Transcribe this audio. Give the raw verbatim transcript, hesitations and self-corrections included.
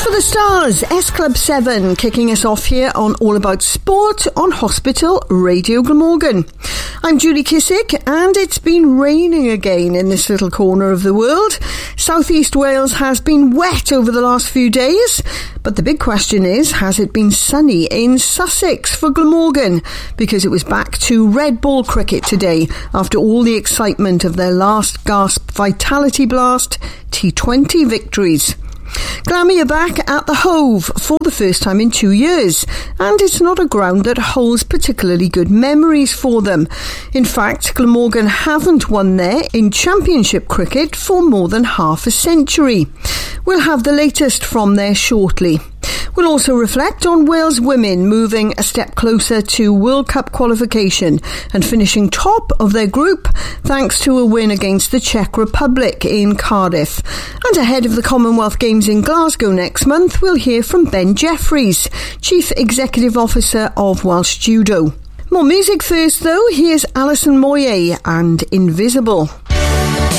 for the Stars, S Club seven, kicking us off here on All About Sport on Hospital Radio Glamorgan. I'm Julie Kissick, and it's been raining again in this little corner of the world. South East Wales has been wet over the last few days, but the big question is, has it been sunny in Sussex for Glamorgan? Because it was back to red ball cricket today after all the excitement of their last gasp Vitality Blast T twenty victories. Glammy are back at the Hove for the first time in two years, and it's not a ground that holds particularly good memories for them. In fact, Glamorgan haven't won there in Championship cricket for more than half a century. We'll have the latest from there shortly. We'll also reflect on Wales women moving a step closer to World Cup qualification and finishing top of their group thanks to a win against the Czech Republic in Cardiff. And ahead of the Commonwealth Games in Glasgow next month, we'll hear from Ben Jeffries, Chief Executive Officer of Welsh Judo. More music first though, here's Alison Moyet and Invisible.